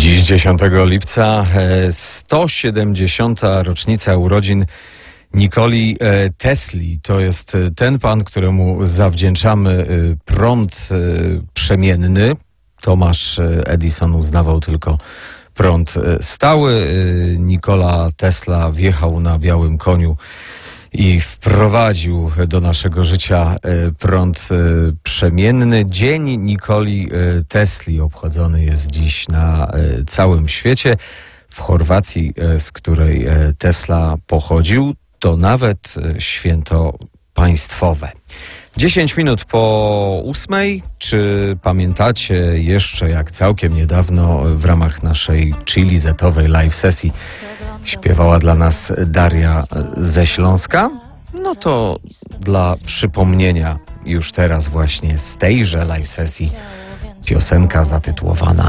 Dziś 10 lipca 170. rocznica urodzin Nikoli Tesli. To jest ten pan, któremu zawdzięczamy prąd przemienny. Tomasz Edison uznawał tylko prąd stały. Nikola Tesla wjechał na białym koniu i wprowadził do naszego życia prąd przemienny. Dzień Nikoli Tesli obchodzony jest dziś na całym świecie. W Chorwacji, z której Tesla pochodził, to nawet święto państwowe. 10 minut po 8. Czy pamiętacie jeszcze, jak całkiem niedawno w ramach naszej chili-zetowej live sesji śpiewała dla nas Daria ze Śląska? No to dla przypomnienia już teraz właśnie z tejże live sesji piosenka zatytułowana